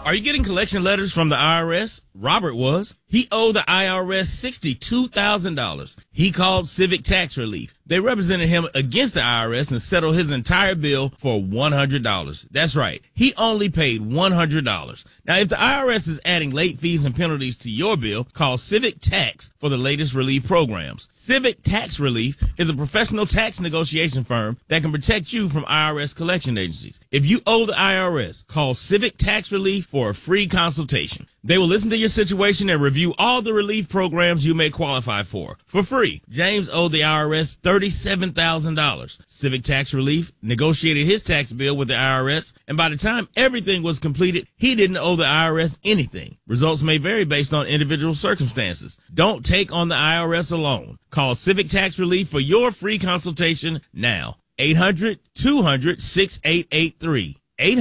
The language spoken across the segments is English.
Are you getting collection letters from the IRS? Robert was. He owed the IRS $62,000. He called Civic Tax Relief. They represented him against the IRS and settled his entire bill for $100. That's right. He only paid $100. Now, if the IRS is adding late fees and penalties to your bill, call Civic Tax for the latest relief programs. Civic Tax Relief is a professional tax negotiation firm that can protect you from IRS collection agencies. If you owe the IRS, call Civic Tax Relief for a free consultation. They will listen to your situation and review all the relief programs you may qualify for free. James owed the IRS $37,000. Civic Tax Relief negotiated his tax bill with the IRS, and by the time everything was completed, he didn't owe the IRS anything. Results may vary based on individual circumstances. Don't take on the IRS alone. Call Civic Tax Relief for your free consultation now. 800-200-6883.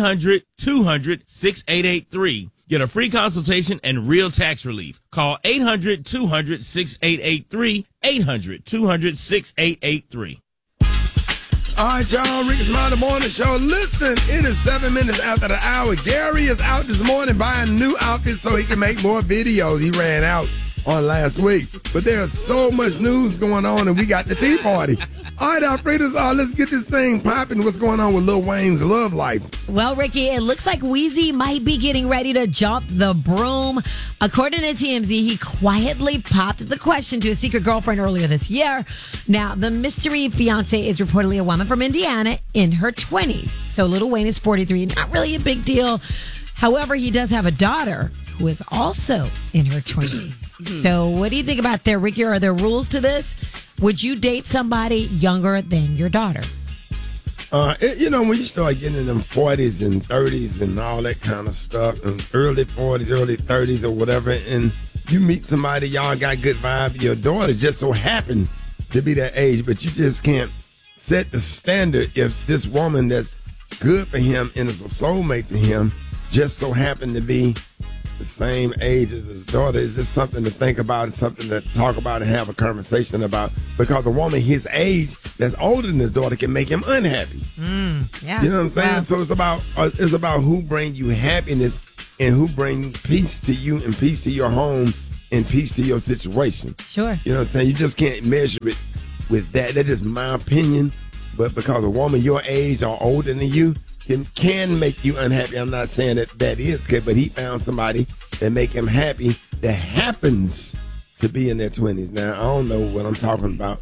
800-200-6883. Get a free consultation and real tax relief. Call 800-200-6883. 800-200-6883. All right, y'all. Rick Smiley Morning Show. Listen, it is 7 minutes after the hour. Gary is out this morning buying new outfits so he can make more videos. He ran out on last week. But there's so much news going on, and we got the Tea Party. All right, Alfreda's, let's get this thing popping. What's going on with Lil Wayne's love life? Well, Ricky, it looks like Weezy might be getting ready to jump the broom. According to TMZ, he quietly popped the question to a secret girlfriend earlier this year. Now, the mystery fiance is reportedly a woman from Indiana in her 20s. So Lil Wayne is 43, not really a big deal. However, he does have a daughter who is also in her 20s. So what do you think about there, Ricky? Are there rules to this? Would you date somebody younger than your daughter? When you start getting in them 40s and 30s and all that kind of stuff, and early 40s, early 30s or whatever, and you meet somebody, y'all got good vibe, your daughter just so happened to be that age, but you just can't set the standard if this woman that's good for him and is a soulmate to him just so happened to be the same age as his daughter. Is just something to think about. It's something to talk about and have a conversation about, because a woman his age that's older than his daughter can make him unhappy. Yeah. You know what I'm saying? Well, So it's about who bring you happiness and who bring peace to you and peace to your home and peace to your situation. Sure. You know what I'm saying? You just can't measure it with that. That's just my opinion. But because a woman your age or older than you can make you unhappy. I'm not saying that is good, but he found somebody that make him happy that happens to be in their 20s. Now, I don't know what I'm talking about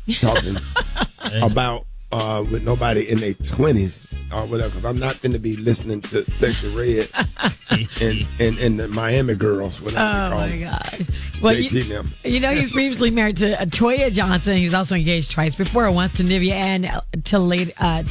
with nobody in their 20s or whatever, because I'm not going to be listening to Sexy Red and the Miami Girls, whatever they call them. Oh, my gosh. Well, he was previously married to Toya Johnson. He was also engaged twice before, once to Nivea and to